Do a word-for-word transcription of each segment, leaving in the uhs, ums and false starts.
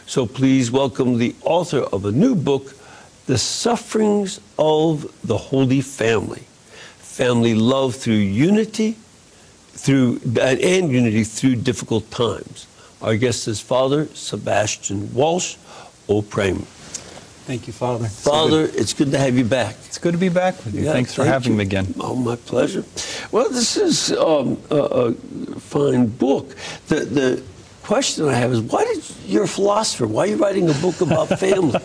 So please welcome the author of a new book, The Sufferings of the Holy Family. Family love through unity, through and unity through difficult times. Our guest is Father Sebastian Walsh, O Prime. Thank you, Father. Father, so it's good to have you back. It's good to be back with you. Yeah, Thanks for thank having you. me again. Oh, my pleasure. Well, this is um, a, a fine book. The, the question I have is, why did you're a philosopher? Why are you writing a book about family?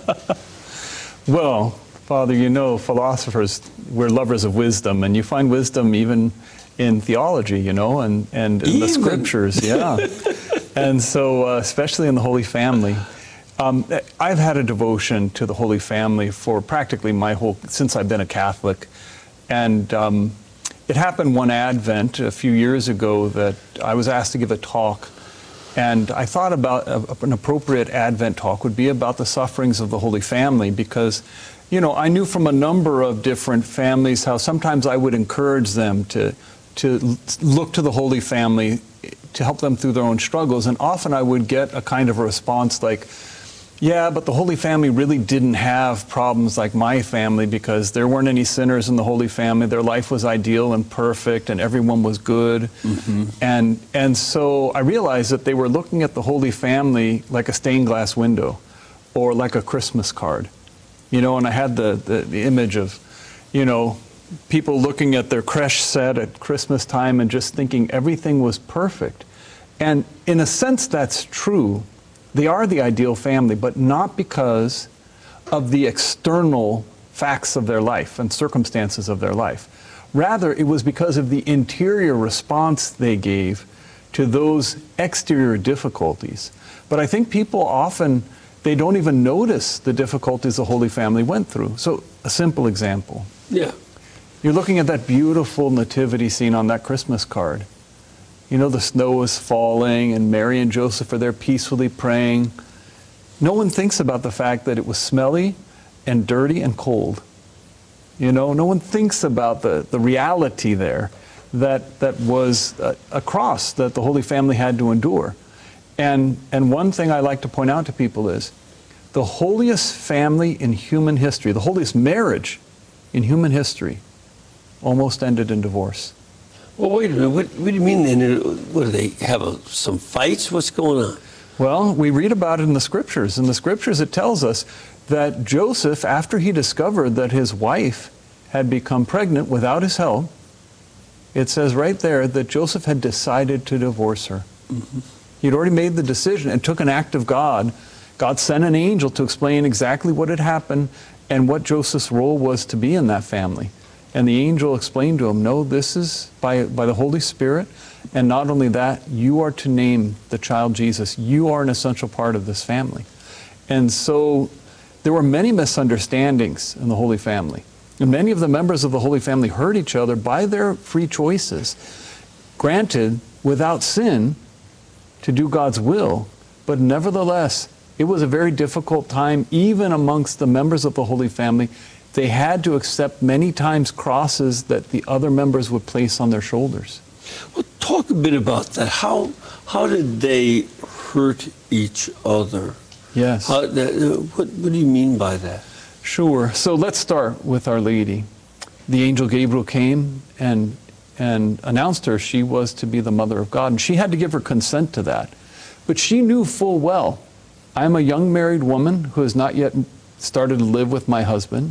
Well, Father, you know, philosophers, we're lovers of wisdom, and you find wisdom even in theology, you know, and, and in the scriptures, yeah. And so, uh, especially in the Holy Family. Um, I've had a devotion to the Holy Family for practically my whole, since I've been a Catholic. And um, it happened one Advent a few years ago that I was asked to give a talk. And I thought about a, an appropriate Advent talk would be about the sufferings of the Holy Family, because, you know, I knew from a number of different families how sometimes I would encourage them to, to look to the Holy Family to help them through their own struggles. And often I would get a kind of a response like, yeah, but the Holy Family really didn't have problems like my family, because there weren't any sinners in the Holy Family. Their life was ideal and perfect, and everyone was good. Mm-hmm. And, and so I realized that they were looking at the Holy Family like a stained glass window or like a Christmas card. You know, and I had the, the, the image of, you know, people looking at their creche set at Christmas time and just thinking everything was perfect. And in a sense, that's true. They are the ideal family, but not because of the external facts of their life and circumstances of their life. Rather, it was because of the interior response they gave to those exterior difficulties. But I think people often, they don't even notice the difficulties the Holy Family went through. So, a simple example. Yeah. You're looking at that beautiful nativity scene on that Christmas card. You know, the snow is falling, and Mary and Joseph are there peacefully praying. No one thinks about the fact that it was smelly and dirty and cold. You know, no one thinks about the, the reality there that, that was a, a cross that the Holy Family had to endure. And, and one thing I like to point out to people is the holiest family in human history, the holiest marriage in human history, almost ended in divorce. Well, wait a minute. What, what do you mean then? What, do they have a, some fights? What's going on? Well, we read about it in the Scriptures. In the Scriptures, it tells us that Joseph, after he discovered that his wife had become pregnant without his help, it says right there that Joseph had decided to divorce her. Mm-hmm. He'd already made the decision and took an act of God. God sent an angel to explain exactly what had happened and what Joseph's role was to be in that family. And the angel explained to him, no, this is by, by the Holy Spirit. And not only that, you are to name the child Jesus. You are an essential part of this family. And so there were many misunderstandings in the Holy Family. And many of the members of the Holy Family hurt each other by their free choices. Granted, without sin, to do God's will. But nevertheless, it was a very difficult time, even amongst the members of the Holy Family. They had to accept many times crosses that the other members would place on their shoulders. Well, talk a bit about that. How how did they hurt each other? Yes. How, that, what, what do you mean by that? Sure. So let's start with Our Lady. The angel Gabriel came and and announced her she was to be the mother of God, and she had to give her consent to that. But she knew full well, I'm a young married woman who has not yet started to live with my husband.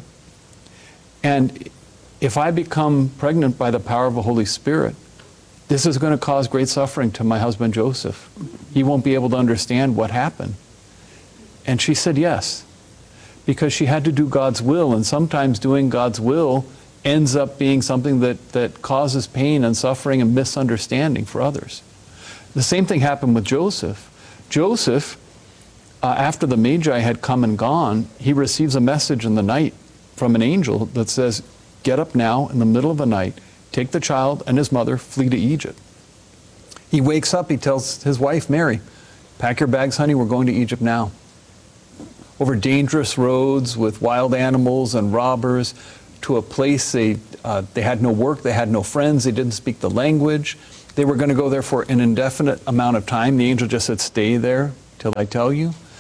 And if I become pregnant by the power of the Holy Spirit, this is going to cause great suffering to my husband Joseph. He won't be able to understand what happened. And she said yes, because she had to do God's will, and sometimes doing God's will ends up being something that, that causes pain and suffering and misunderstanding for others. The same thing happened with Joseph. Joseph, uh, after the Magi had come and gone, he receives a message in the night from an angel that says, get up now in the middle of the night, take the child and his mother, flee to Egypt. He wakes up, he tells his wife, Mary, pack your bags, honey, we're going to Egypt now. Over dangerous roads with wild animals and robbers, to a place they, uh, they had no work, they had no friends, they didn't speak the language. They were going to go there for an indefinite amount of time. The angel just said, stay there till I tell you.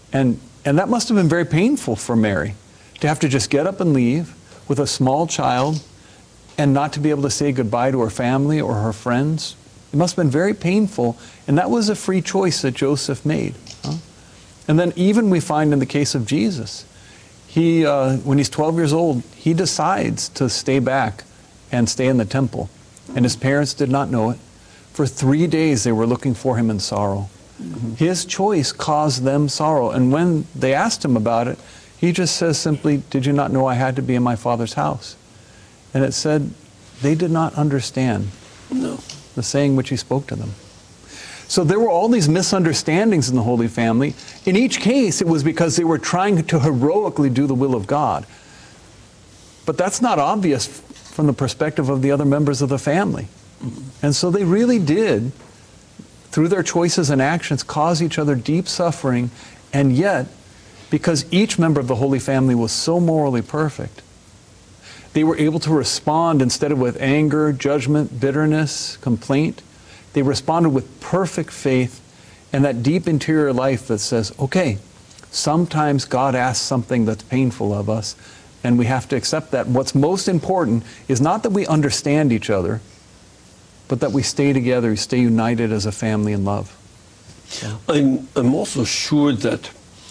And, and that must have been very painful for Mary, to have to just get up and leave with a small child and not to be able to say goodbye to her family or her friends. It must have been very painful, and that was a free choice that Joseph made. Huh? And then even we find in the case of Jesus, he, uh, when he's twelve years old, he decides to stay back and stay in the temple. And his parents did not know it. For three days they were looking for him in sorrow. Mm-hmm. His choice caused them sorrow. And when they asked him about it, he just says simply, "Did you not know I had to be in my Father's house?" And it said they did not understand No. the saying which he spoke to them. So there were all these misunderstandings in the Holy Family. In each case, it was because they were trying to heroically do the will of God. But that's not obvious from the perspective of the other members of the family. And so they really did, through their choices and actions, cause each other deep suffering. And yet, because each member of the Holy Family was so morally perfect, they were able to respond instead of with anger, judgment, bitterness, complaint. They responded with perfect faith and that deep interior life that says, okay, sometimes God asks something that's painful of us, and we have to accept that. What's most important is not that we understand each other, but that we stay together, we stay united as a family in love. So. I'm, I'm also sure that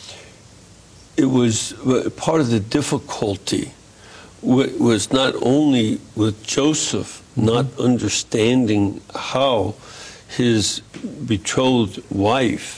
it was uh, part of the difficulty w- was not only with Joseph mm-hmm. not understanding how his betrothed wife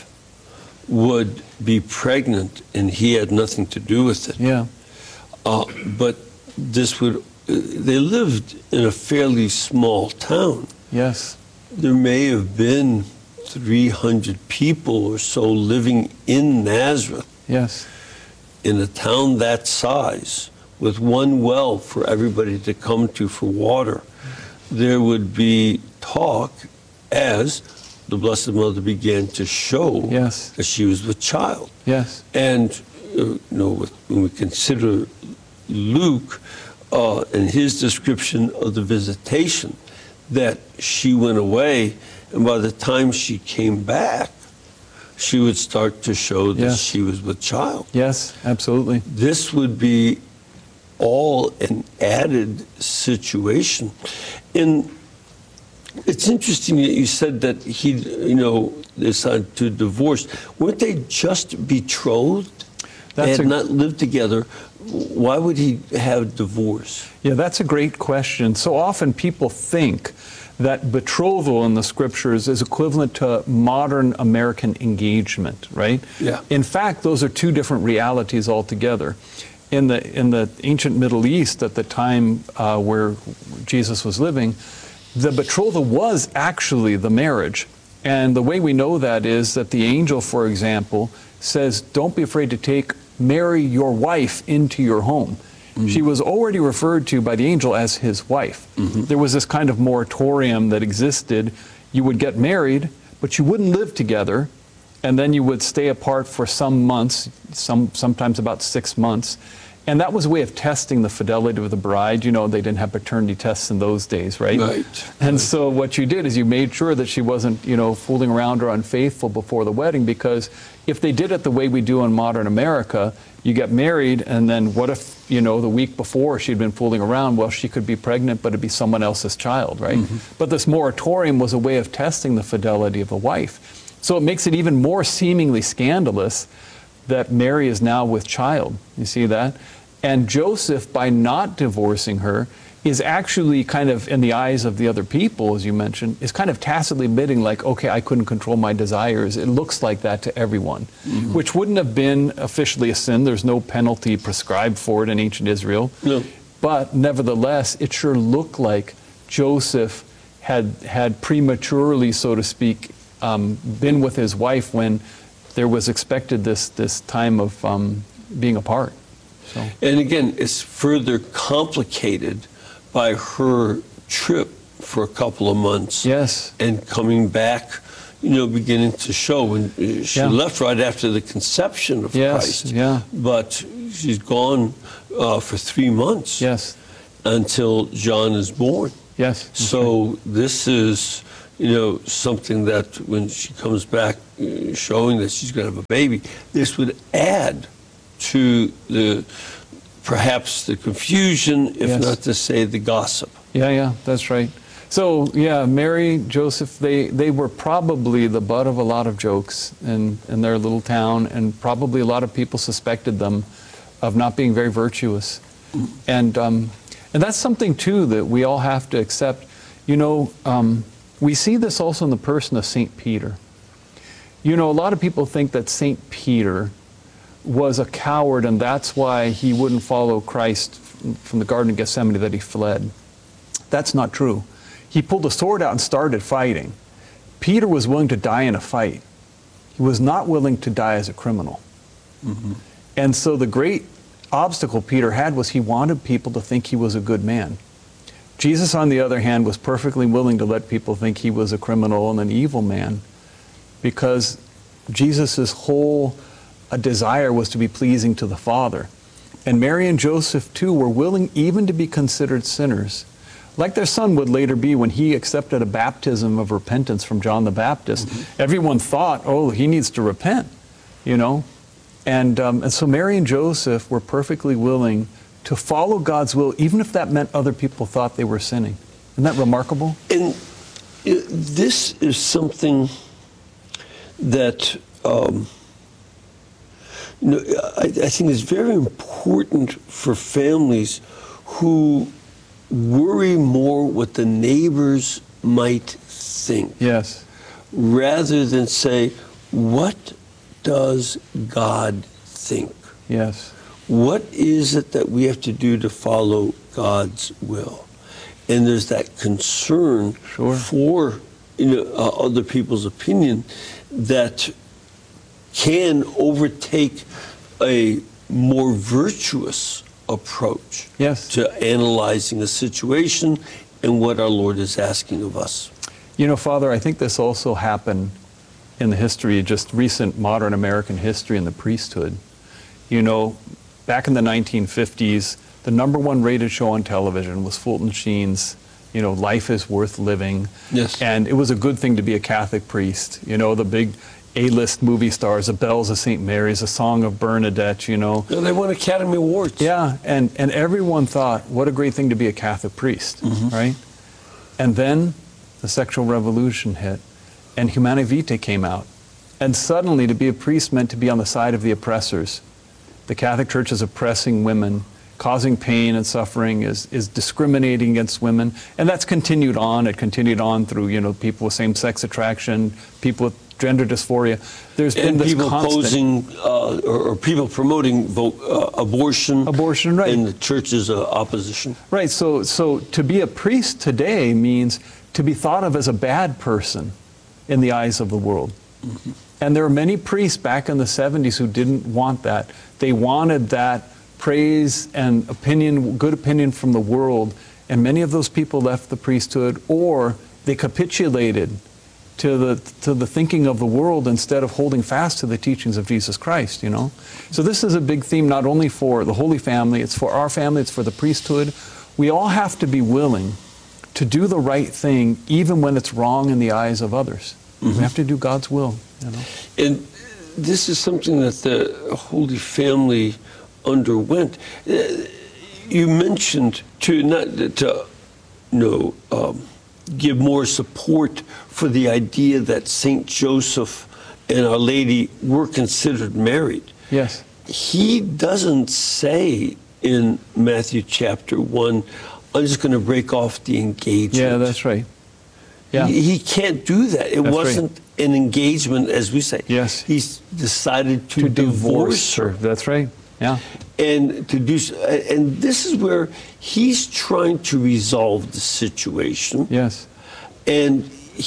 would be pregnant and he had nothing to do with it. Yeah. Uh, but this would, uh, they lived in a fairly small town. Yes. There may have been three hundred people or so living in Nazareth. Yes. In a town that size, with one well for everybody to come to for water. There would be talk as the Blessed Mother began to show yes. that she was with child. Yes. And, uh, you know, when we consider Luke uh, and his description of the visitation, that she went away, and by the time she came back, she would start to show that yes. she was with child. Yes, absolutely. This would be all an added situation. And it's interesting that you said that he, you know, decided to divorce. Weren't they just betrothed? They That's had a, not lived together. Why would he have divorce? Yeah, that's a great question. So often people think that betrothal in the scriptures is equivalent to modern American engagement, right? Yeah. In fact, those are two different realities altogether. In the in the ancient Middle East, at the time uh, where Jesus was living, the betrothal was actually the marriage. And the way we know that is that the angel, for example, says, "Don't be afraid to take Mary, your wife, into your home." Mm-hmm. She was already referred to by the angel as his wife. Mm-hmm. There was this kind of moratorium that existed. You would get married, but you wouldn't live together, and then you would stay apart for some months, some sometimes about six months. And that was a way of testing the fidelity of the bride. You know, they didn't have paternity tests in those days, right? Right. And right. so what you did is you made sure that she wasn't, you know, fooling around or unfaithful before the wedding, because if they did it the way we do in modern America, you get married, and then what if, you know, the week before she'd been fooling around? Well, she could be pregnant, but it'd be someone else's child, right? Mm-hmm. But this moratorium was a way of testing the fidelity of a wife. So it makes it even more seemingly scandalous that Mary is now with child. You see that? And Joseph, by not divorcing her, is actually kind of, in the eyes of the other people, as you mentioned, is kind of tacitly admitting, like, okay, I couldn't control my desires. It looks like that to everyone, mm-hmm. which wouldn't have been officially a sin. There's no penalty prescribed for it in ancient Israel. No. But nevertheless, it sure looked like Joseph had, had prematurely, so to speak, um, been with his wife when there was expected this, this time of um, being apart. So. And again, it's further complicated by her trip for a couple of months. Yes. And coming back, you know, beginning to show. When she yeah. left right after the conception of yes. Christ. Yeah. But she's gone uh, for three months. Yes. Until John is born. Yes. So this is, you know, something that when she comes back uh, showing that she's going to have a baby, this would add to the, perhaps the confusion, if Yes. not to say the gossip. Yeah, yeah, that's right. So, yeah, Mary, Joseph, they, they were probably the butt of a lot of jokes in, in their little town, and probably a lot of people suspected them of not being very virtuous. And, um, and that's something, too, that we all have to accept. You know, um, we see this also in the person of Saint Peter. You know, a lot of people think that Saint Peter was a coward, and that's why he wouldn't follow Christ from the Garden of Gethsemane, that he fled. That's not true. He pulled a sword out and started fighting. Peter was willing to die in a fight. He was not willing to die as a criminal. Mm-hmm. And so the great obstacle Peter had was he wanted people to think he was a good man. Jesus, on the other hand, was perfectly willing to let people think he was a criminal and an evil man, because Jesus' whole uh, desire was to be pleasing to the Father. And Mary and Joseph, too, were willing even to be considered sinners, like their son would later be when he accepted a baptism of repentance from John the Baptist. Mm-hmm. Everyone thought, oh, he needs to repent, you know. And, um, and so Mary and Joseph were perfectly willing to follow God's will, even if that meant other people thought they were sinning. Isn't that remarkable? And it, this is something that um, you know, I, I think is very important for families who worry more what the neighbors might think. Yes. Rather than say, what does God think? Yes. What is it that we have to do to follow God's will? And there's that concern Sure. for you know, uh, other people's opinion that can overtake a more virtuous approach Yes. to analyzing a situation and what our Lord is asking of us. You know, Father, I think this also happened in the history, just recent modern American history in the priesthood. You know, back in the nineteen fifties, the number one rated show on television was Fulton Sheen's, you know, Life is Worth Living. Yes. And it was a good thing to be a Catholic priest. You know, the big A-list movie stars, The Bells of Saint Mary's, A Song of Bernadette, you know. And they won Academy Awards. Yeah, and, and everyone thought, what a great thing to be a Catholic priest, Mm-hmm. right? And then the sexual revolution hit, and Humanae Vitae came out. And suddenly, to be a priest meant to be on the side of the oppressors. The Catholic Church is oppressing women, causing pain and suffering, is, is discriminating against women. And that's continued on. It continued on through, you know, people with same-sex attraction, people with gender dysphoria. There's been And this people constant... opposing, uh, or, or people promoting vote, uh, abortion. Abortion, right. And the church's uh, opposition. Right, so, so to be a priest today means to be thought of as a bad person in the eyes of the world. Mm-hmm. And there are many priests back in the seventies who didn't want that. They wanted that praise and opinion, good opinion from the world, and many of those people left the priesthood, or they capitulated to the to the thinking of the world instead of holding fast to the teachings of Jesus Christ, you know. So this is a big theme not only for the Holy Family, it's for our family, it's for the priesthood. We all have to be willing to do the right thing even when it's wrong in the eyes of others. Mm-hmm. We have to do God's will, you know. And this is something that the Holy Family underwent. Uh, You mentioned to not to you know um, give more support for the idea that Saint Joseph and Our Lady were considered married. Yes. He doesn't say in Matthew chapter one, I'm just going to break off the engagement. Yeah, that's right. Yeah. He, he can't do that. It That's wasn't right. an engagement, as we say. Yes. He's decided to, To divorce her. That's right. Yeah. And to do, so- and this is where he's trying to resolve the situation. Yes. And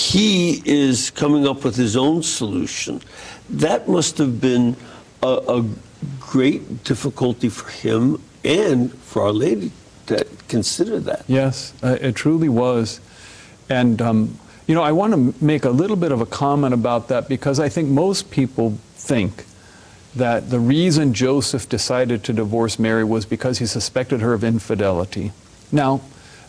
he is coming up with his own solution. That must have been a, a great difficulty for him and for Our Lady to consider that. Yes, uh, it truly was. And, um, you know, I want to make a little bit of a comment about that because I think most people think that the reason Joseph decided to divorce Mary was because he suspected her of infidelity. Now,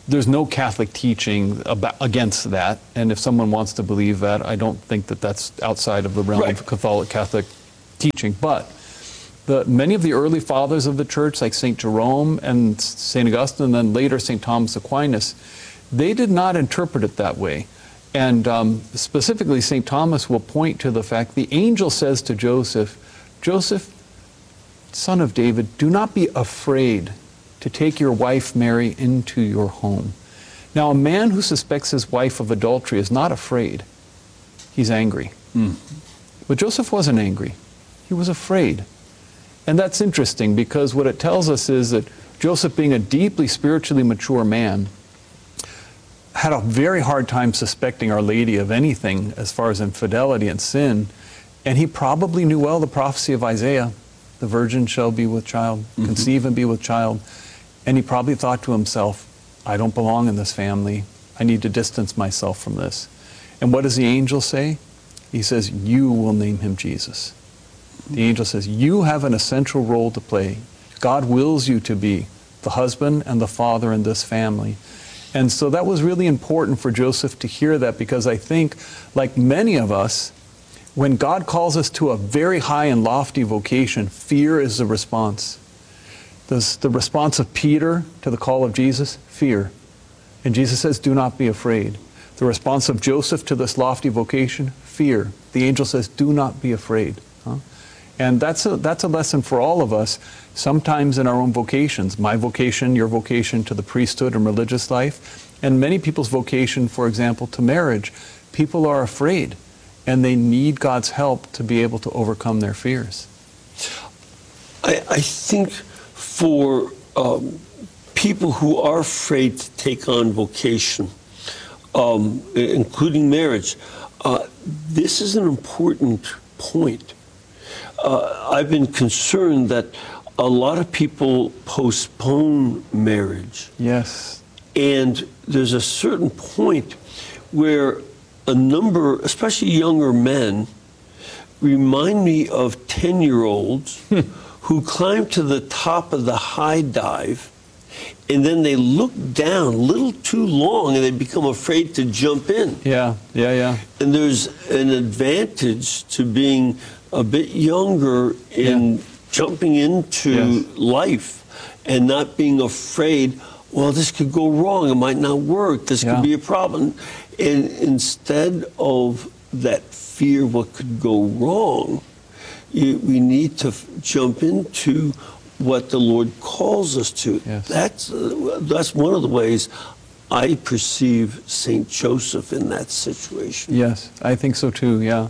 there's no Catholic teaching about, against that. And if someone wants to believe that, I don't think that that's outside of the realm Right. of Catholic Catholic teaching. But the, many of the early fathers of the church, like Saint Jerome and Saint Augustine, and then later Saint Thomas Aquinas, they did not interpret it that way. And um, specifically, Saint Thomas will point to the fact the angel says to Joseph, Joseph, son of David, do not be afraid to take your wife Mary into your home. Now, a man who suspects his wife of adultery is not afraid. He's angry. Mm. But Joseph wasn't angry. He was afraid. And that's interesting because what it tells us is that Joseph, being a deeply spiritually mature man, had a very hard time suspecting Our Lady of anything as far as infidelity and sin. And he probably knew well the prophecy of Isaiah, the virgin shall be with child, mm-hmm. conceive and be with child. And he probably thought to himself, I don't belong in this family. I need to distance myself from this. And what does the angel say? He says, you will name him Jesus. The angel says, you have an essential role to play. God wills you to be the husband and the father in this family. And so that was really important for Joseph to hear that, because I think, like many of us, when God calls us to a very high and lofty vocation, fear is the response. The, the response of Peter to the call of Jesus, fear. And Jesus says, do not be afraid. The response of Joseph to this lofty vocation, fear. The angel says, do not be afraid. Huh? And that's a, that's a lesson for all of us, sometimes in our own vocations. My vocation, your vocation to the priesthood and religious life, and many people's vocation, for example, to marriage. People are afraid, and they need God's help to be able to overcome their fears. I, I think for um, people who are afraid to take on vocation, um, including marriage, uh, this is an important point. Uh, I've been concerned that a lot of people postpone marriage. Yes. And there's a certain point where a number, especially younger men, remind me of ten-year-olds who climb to the top of the high dive, and then they look down a little too long and they become afraid to jump in. Yeah, yeah, yeah. And there's an advantage to being a bit younger in Yeah. jumping into Yes. life and not being afraid, well, this could go wrong, it might not work, this Yeah. could be a problem. And instead of that fear what could go wrong, you, we need to f- jump into what the Lord calls us to. Yes. That's, uh, that's one of the ways I perceive Saint Joseph in that situation. Yes, I think so too, yeah.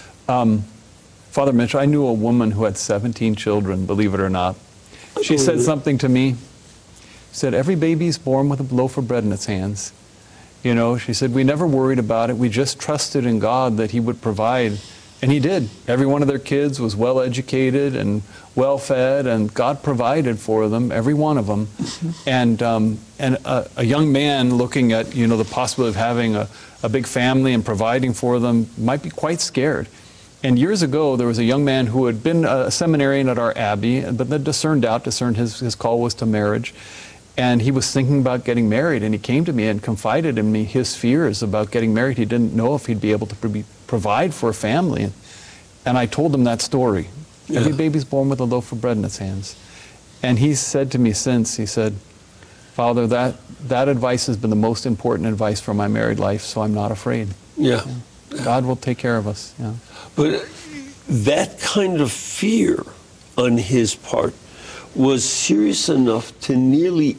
Um, Father Mitch, I knew a woman who had seventeen children, believe it or not. She said something to me. She said, every baby's born with a loaf of bread in its hands. You know, she said, we never worried about it. We just trusted in God that He would provide. And He did. Every one of their kids was well educated and well fed, and God provided for them, every one of them. and um, and a, a young man looking at, you know, the possibility of having a, a big family and providing for them might be quite scared. And years ago, there was a young man who had been a seminarian at our abbey, but then discerned out, discerned his, his call was to marriage. And he was thinking about getting married, and he came to me and confided in me his fears about getting married. He didn't know if he'd be able to pro- provide for a family. And, and I told him that story. Yeah. Every baby's born with a loaf of bread in its hands. And he said to me since, he said, Father, that, that advice has been the most important advice for my married life, so I'm not afraid. Yeah. God will take care of us. Yeah. But that kind of fear on his part was serious enough to nearly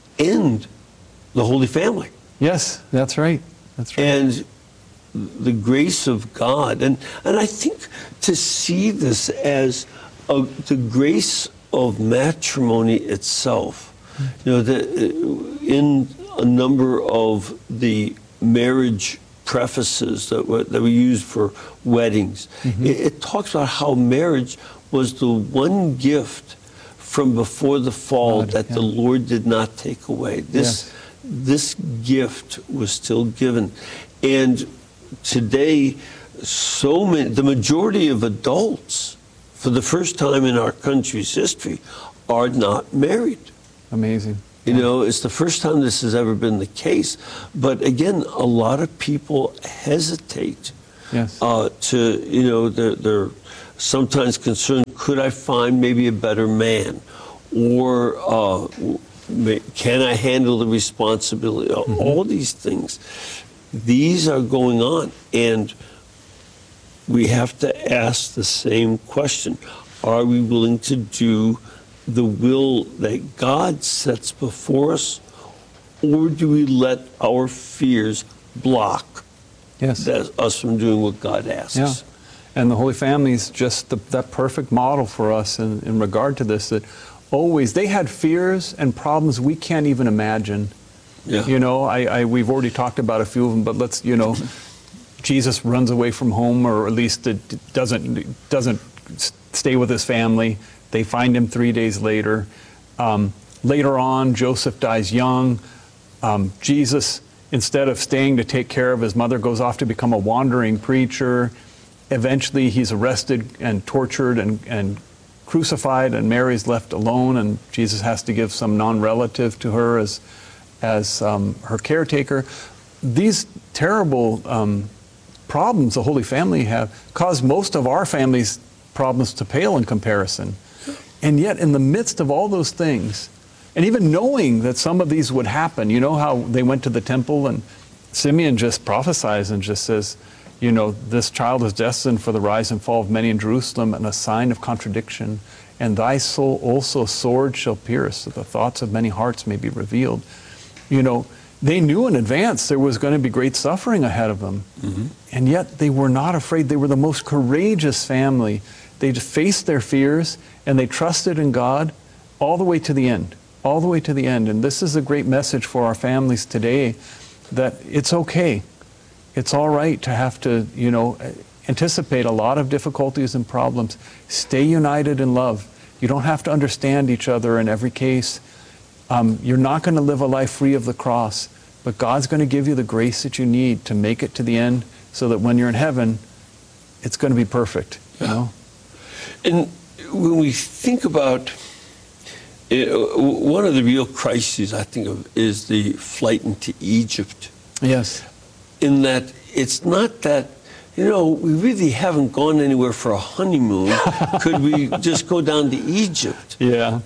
end the Holy Family. Yes, that's right. That's right. And the grace of God. And, and I think to see this as a, the grace of matrimony itself, you know, the, in a number of the marriage prefaces that were, that we used for weddings, mm-hmm. it, it talks about how marriage was the one gift from before the fall God, that yeah. the Lord did not take away. This, yes. this gift was still given. And today, so many, the majority of adults, for the first time in our country's history, are not married. Amazing. You know, it's the first time this has ever been the case. But again, a lot of people hesitate Yes. uh, to, you know, they're, they're sometimes concerned, could I find maybe a better man? Or uh, may, can I handle the responsibility? Mm-hmm. All these things. These are going on. And we have to ask the same question. Are we willing to do the will that God sets before us, or do we let our fears block Yes. that, us from doing what God asks? Yeah. And the Holy Family is just the, that perfect model for us in, in regard to this, that always, they had fears and problems we can't even imagine. Yeah. You know, I, I, we've already talked about a few of them, but let's, you know, Jesus runs away from home, or at least it doesn't, doesn't stay with his family. They find him three days later. Um, later on, Joseph dies young. Um, Jesus, instead of staying to take care of his mother, goes off to become a wandering preacher. Eventually, he's arrested and tortured and, and crucified, and Mary's left alone, and Jesus has to give some non-relative to her as, as um, her caretaker. These terrible um, problems the Holy Family have caused most of our family's problems to pale in comparison. And yet, in the midst of all those things, and even knowing that some of these would happen, you know how they went to the temple and Simeon just prophesies and just says, you know, this child is destined for the rise and fall of many in Jerusalem, and a sign of contradiction. And thy soul also sword shall pierce, that the thoughts of many hearts may be revealed. You know, they knew in advance there was going to be great suffering ahead of them. Mm-hmm. And yet they were not afraid. They were the most courageous family. They just faced their fears, and they trusted in God all the way to the end, all the way to the end. And this is a great message for our families today, that it's okay. It's all right to have to, you know, anticipate a lot of difficulties and problems. Stay united in love. You don't have to understand each other in every case. Um, you're not going to live a life free of the cross, but God's going to give you the grace that you need to make it to the end, so that when you're in heaven, it's going to be perfect. You know? And when we think about it, one of the real crises I think of is the flight into Egypt. Yes. In that it's not that, you know, we really haven't gone anywhere for a honeymoon. Could we just go down to Egypt? Yeah.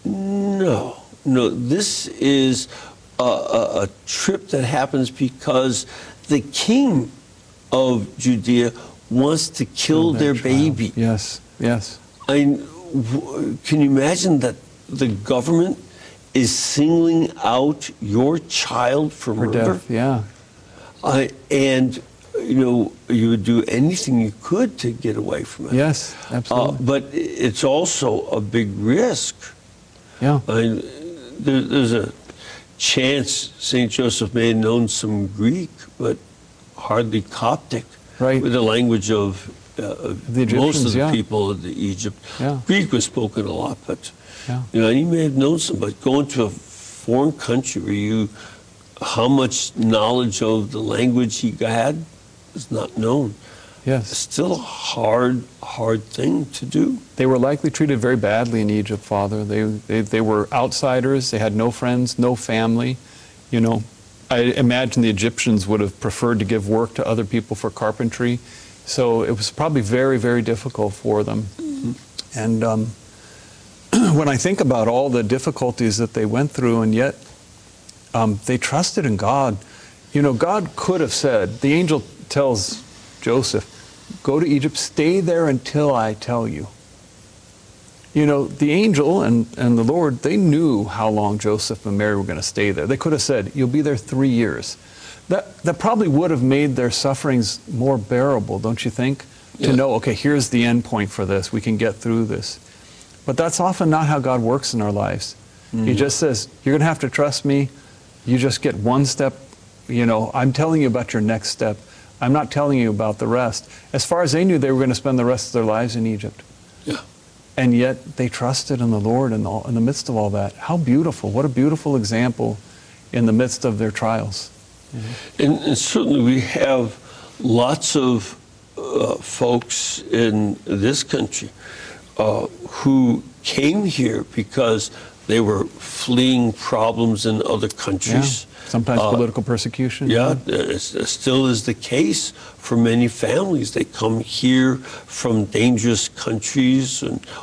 No, no. This is a, a, a trip that happens because the king of Judea wants to kill their, their baby. Yes, yes. I, w- can you imagine that the government is singling out your child for, for murder? Death, yeah. Uh, and, you know, you would do anything you could to get away from it. Yes, absolutely. Uh, but it's also a big risk. Yeah. I mean, there, there's a chance Saint Joseph may have known some Greek, but hardly Coptic. Right. With the language of, uh, of the most of the yeah. people of the Egypt. Yeah. Greek was spoken a lot, but yeah. you know, and he may have known some. But going to a foreign country where you, how much knowledge of the language he had is not known. Yes. It's still a hard, hard thing to do. They were likely treated very badly in Egypt, Father. They, they, they were outsiders. They had no friends, no family. You know, I imagine the Egyptians would have preferred to give work to other people for carpentry. So it was probably very, very difficult for them. Mm-hmm. And um, when I think about all the difficulties that they went through, and yet um, they trusted in God. You know, God could have said, the angel tells Joseph, go to Egypt, stay there until I tell you. You know, the angel and, and the Lord, they knew how long Joseph and Mary were going to stay there. They could have said, you'll be there three years. That, that probably would have made their sufferings more bearable, don't you think? Yeah. To know, okay, here's the end point for this. We can get through this. But that's often not how God works in our lives. Mm-hmm. He just says, you're going to have to trust me. You just get one step. You know, I'm telling you about your next step. I'm not telling you about the rest. As far as they knew, they were going to spend the rest of their lives in Egypt. Yeah. And yet they trusted in the Lord in, all, in the midst of all that. How beautiful. What a beautiful example in the midst of their trials. Mm-hmm. And, and certainly we have lots of uh, folks in this country uh, who came here because they were fleeing problems in other Yeah. countries. Sometimes Uh, political persecution. Yeah, it still is the case for many families. They come here from dangerous countries and